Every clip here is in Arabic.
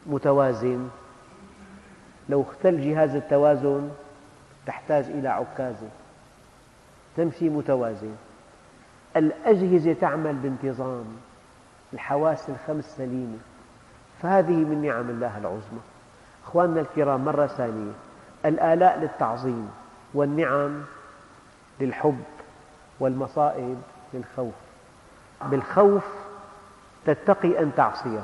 متوازن. لو اختل جهاز التوازن تحتاج إلى عكازة تمشي متوازن. الأجهزة تعمل بانتظام، الحواس الخمس سليمة، فهذه من نعم الله العظمى. أخواننا الكرام، مرة ثانية، الآلاء للتعظيم، والنعم للحب، والمصائب للخوف. بالخوف تتقي أن تعصيه،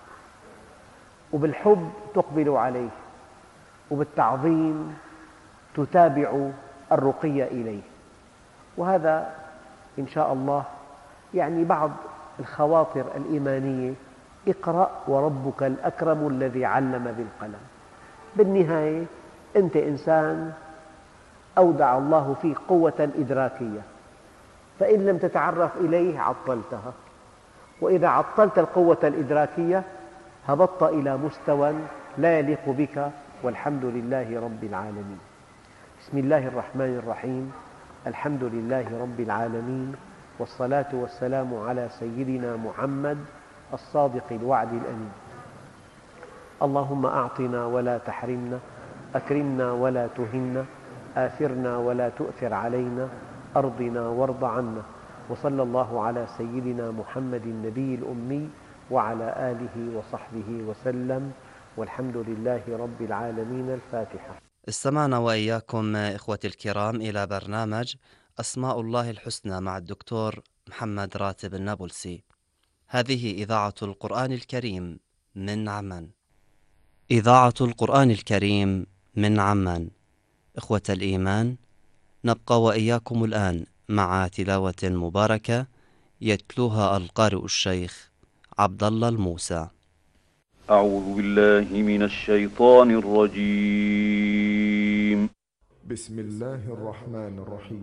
وبالحب تقبل عليه، وبالتعظيم تتابع الرقي إليه. وهذا إن شاء الله يعني بعض الخواطر الإيمانية. اقرأ وربك الأكرم الذي علم بالقلم. بالنهاية أنت إنسان أودع الله فيك قوة إدراكية، فإن لم تتعرف إليه عطلتها، وإذا عطلت القوة الإدراكية هبطت إلى مستوى لا يليق بك، والحمد لله رب العالمين. بسم الله الرحمن الرحيم. الحمد لله رب العالمين، والصلاة والسلام على سيدنا محمد الصادق الوعد الأمين. اللهم أعطنا ولا تحرمنا، أكرمنا ولا تهنا، آثرنا ولا تؤثر علينا، أرضنا وارض عنا. وصلى الله على سيدنا محمد النبي الأمي وعلى آله وصحبه وسلم، والحمد لله رب العالمين. الفاتحة. استمعنا وإياكم إخوتي الكرام إلى برنامج أسماء الله الحسنى مع الدكتور محمد راتب النابلسي. هذه إذاعة القرآن الكريم من عمان. إذاعة القرآن الكريم من عمان. إخوة الإيمان، نبقى وإياكم الآن مع تلاوة مباركة يتلوها القارئ الشيخ عبد الله الموسى. أعوذ بالله من الشيطان الرجيم. بسم الله الرحمن الرحيم.